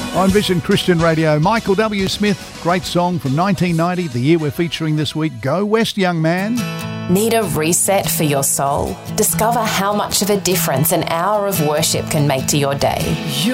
On Vision Christian Radio, Michael W. Smith, great song from 1990, the year we're featuring this week. Go West, young man. Need a reset for your soul? Discover how much of a difference an hour of worship can make to your day.